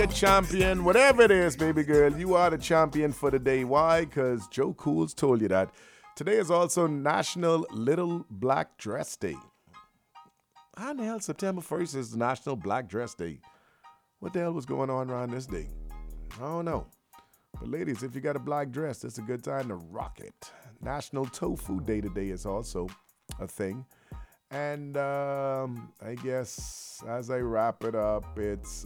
Champion, whatever it is, baby girl, you are the champion for the day. Why? Because Joe Cools told you that. Today is also National Little Black Dress Day. How in the hell September 1st is National Black Dress Day? What the hell was going on around this day? I don't know. But ladies, if you got a black dress, it's a good time to rock it. National Tofu Day today is also a thing. And I guess as I wrap it up, it's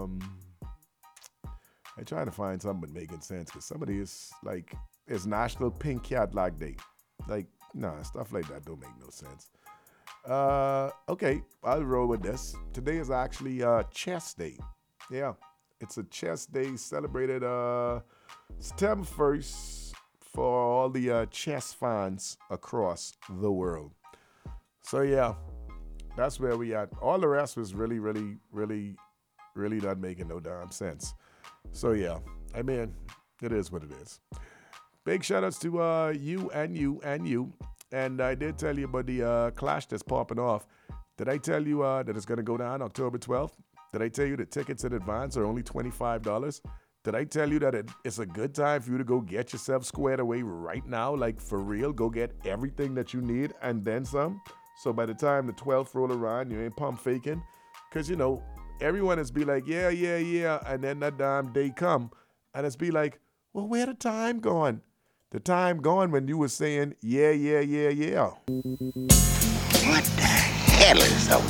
I try to find something making sense because somebody is like, it's National Pink Cadillac Day. Like, nah, stuff like that don't make no sense. Okay, I'll roll with this. Today is actually Chess Day. Yeah, it's a chess day celebrated September 1st for all the chess fans across the world. So yeah, that's where we at. All the rest was really not making no damn sense. So yeah, I mean, it is what it is. Big shout outs to you. And I did tell you about the clash that's popping off. Did I tell you that it's going to go down October 12th? Did I tell you that tickets in advance are only $25? Did I tell you that it's a good time for you to go get yourself squared away right now? Like, for real, go get everything that you need and then some. So by the time the 12th roll around, you ain't pump faking. Because, you know, everyone is be like, yeah. And then that damn day come. And it's be like, well, where the time gone? The time gone when you were saying, yeah. What the hell is the